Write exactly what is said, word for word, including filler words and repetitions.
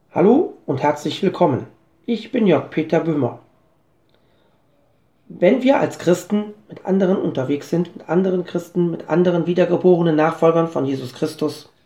Hallo und herzlich willkommen. Ich bin Jörg Peter Böhmer. Wenn wir als Christen mit anderen unterwegs sind, mit anderen Christen, mit anderen wiedergeborenen Nachfolgern von Jesus Christus,